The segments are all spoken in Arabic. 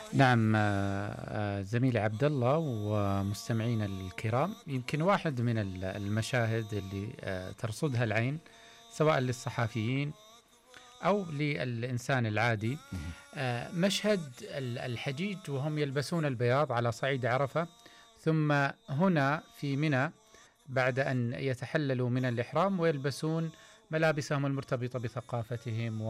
نعم. زميلي عبد الله ومستمعينا الكرام، يمكن واحد من المشاهد اللي ترصدها العين، سواء للصحفيين أو للإنسان العادي، مهم. مشهد الحجيج وهم يلبسون البياض على صعيد عرفة، ثم هنا في منى بعد أن يتحللوا من الإحرام ويلبسون ملابسهم المرتبطة بثقافتهم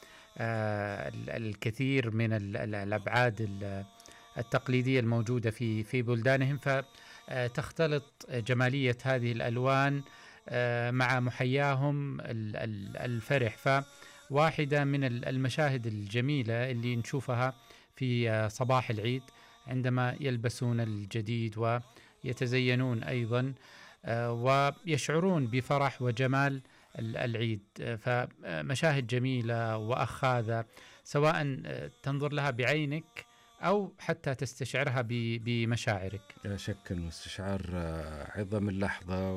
الكثير من الأبعاد التقليدية الموجودة في بلدانهم، فتختلط جمالية هذه الألوان مع محياهم الفرح. فواحدة من المشاهد الجميلة اللي نشوفها في صباح العيد، عندما يلبسون الجديد ويتزينون أيضا، ويشعرون بفرح وجمال العيد. فمشاهد جميلة وأخاذة، سواء تنظر لها بعينك أو حتى تستشعرها بمشاعرك. لا شك أنه استشعار عظم اللحظة،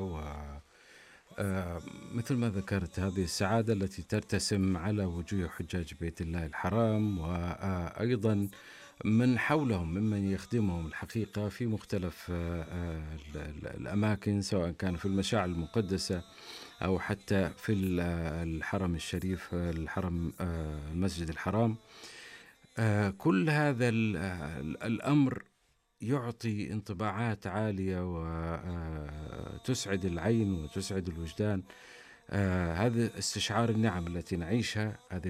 ومثل ما ذكرت هذه السعادة التي ترتسم على وجوه حجاج بيت الله الحرام، وأيضا من حولهم ممن يخدمهم الحقيقة في مختلف الأماكن، سواء كان في المشاعر المقدسة أو حتى في الحرم الشريف، الحرم المسجد الحرام. كل هذا الأمر يعطي انطباعات عالية وتسعد العين وتسعد الوجدان. هذا استشعار النعم التي نعيشها، هذه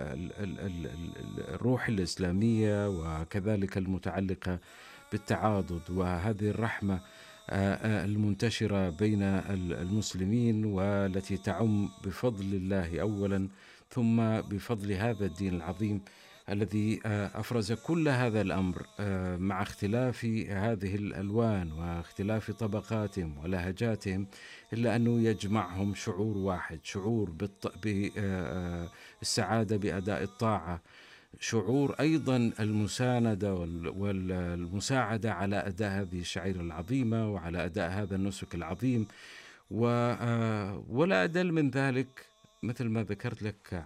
الروح الإسلامية وكذلك المتعلقة بالتعاضد وهذه الرحمة المنتشرة بين المسلمين، والتي تعم بفضل الله أولا، ثم بفضل هذا الدين العظيم الذي أفرز كل هذا الأمر مع اختلاف هذه الألوان واختلاف طبقاتهم ولهجاتهم، إلا أنه يجمعهم شعور واحد، شعور بالسعادة بأداء الطاعة، شعور أيضا المساندة والمساعدة على أداء هذه الشعائر العظيمة وعلى أداء هذا النسك العظيم. ولا أدل من ذلك، مثل ما ذكرت لك